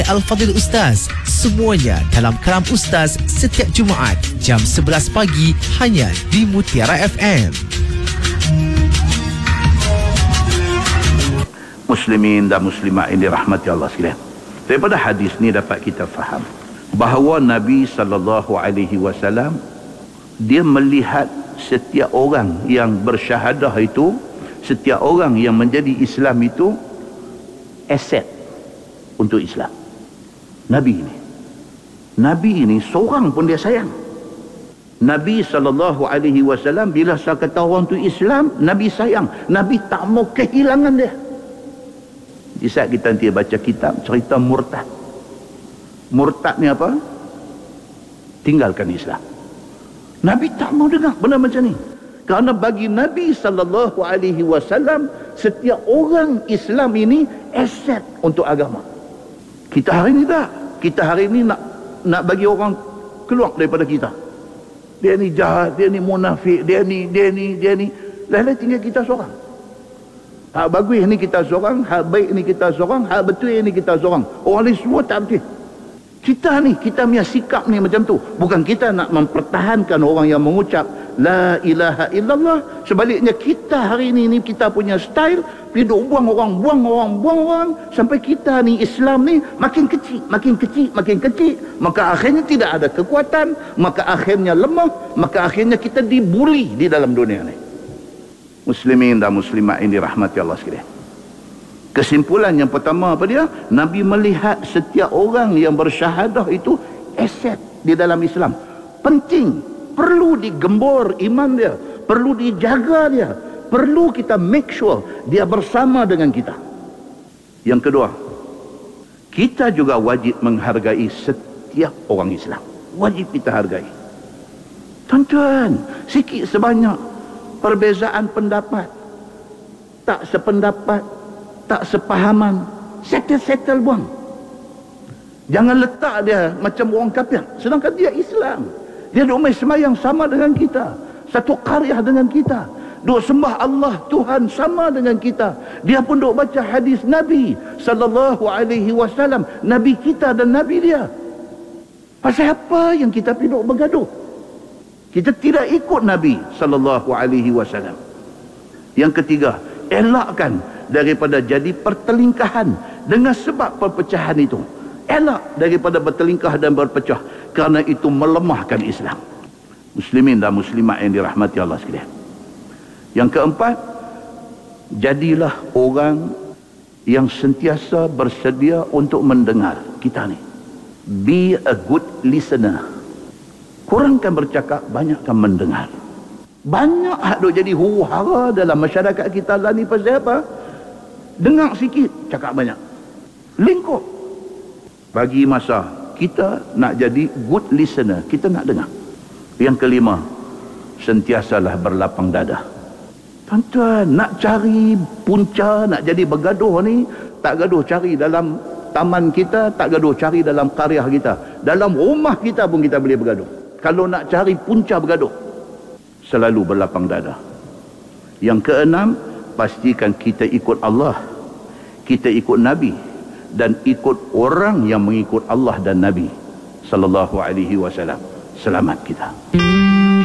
Al-Fadhil Ustaz, semuanya dalam Kalam Ustaz setiap Jumaat jam 11 pagi hanya di Mutiara FM. Muslimin dan muslimat ini rahmati Allah sekalian. Daripada hadis ni dapat kita faham bahawa Nabi SAW dia melihat setiap orang yang bersyahadah itu, setiap orang yang menjadi Islam itu aset untuk Islam. Nabi ini seorang pun dia sayang. Nabi SAW bila saya kata orang tu Islam, Nabi sayang. Nabi tak mau kehilangan dia. Di saat kita nanti baca kitab cerita murtad. Murtad ni apa? Tinggalkan Islam. Nabi tak mau dengar benda macam ni. Kerana bagi Nabi SAW, setiap orang Islam ini aset untuk agama. Kita hari ni tak. Kita hari ni nak bagi orang keluar daripada kita. Dia ni jahat, dia ni munafik, dia ni. Lain-lain tinggal kita seorang. Hak bagus ni kita seorang, hak baik ni kita seorang, hak betul ni kita seorang. Orang lain semua tak betul. Kita punya sikap ni macam tu. Bukan kita nak mempertahankan orang yang mengucap La ilaha illallah. Sebaliknya kita hari ni kita punya style hidup buang orang sampai kita ni Islam ni makin kecil. Maka akhirnya tidak ada kekuatan, maka akhirnya lemah, maka akhirnya kita dibuli di dalam dunia ni. Muslimin dan muslimat ini rahmati Allah sekalian. Kesimpulan yang pertama apa dia? Nabi melihat setiap orang yang bersyahadah itu aset di dalam Islam. Penting, perlu digembor iman dia, perlu dijaga dia, perlu kita make sure dia bersama dengan kita. Yang kedua, kita juga wajib menghargai setiap orang Islam. Wajib kita hargai. Tuan-tuan, sikit sebanyak perbezaan pendapat, tak sependapat, tak sepahaman, settle buang. Jangan letak dia macam orang kafir, sedangkan dia Islam. Dia duk main semayang sama dengan kita, satu qaryah dengan kita, duk sembah Allah Tuhan sama dengan kita. Dia pun duk baca hadis Nabi SAW, Nabi kita dan Nabi dia. Pasal apa yang kita pergi duk bergaduh? Kita tidak ikut Nabi SAW. Yang ketiga, elakkan daripada jadi pertelingkahan dengan sebab perpecahan itu. Elak daripada bertelingkah dan berpecah, kerana itu melemahkan Islam. Muslimin dan muslimat yang dirahmati Allah sekalian. Yang keempat, jadilah orang yang sentiasa bersedia untuk mendengar kita ni. Be a good listener. Kurangkan bercakap, banyakkan mendengar. Banyak hak duk jadi huru-hara dalam masyarakat kita lah ni. Pasal apa? Dengar sikit, cakap banyak. Lingkup. Bagi masa kita nak jadi good listener, kita nak dengar. Yang kelima, sentiasalah berlapang dada. Tuan-tuan, nak cari punca, nak jadi bergaduh ni, tak gaduh cari dalam taman kita, tak gaduh cari dalam qaryah kita, dalam rumah kita pun kita boleh bergaduh. Kalau nak cari punca bergaduh, selalu berlapang dada. Yang keenam, pastikan kita ikut Allah, kita ikut Nabi, dan ikut orang yang mengikut Allah dan Nabi sallallahu alaihi wasallam. Selamat kita.